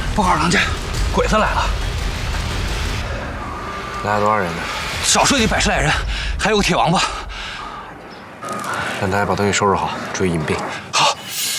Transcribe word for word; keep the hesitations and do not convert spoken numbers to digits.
报告郎家，鬼子来了。 来了多少人呢？ 少说得百十来人，还有个铁王八。 让大家把东西收拾好，注意隐蔽。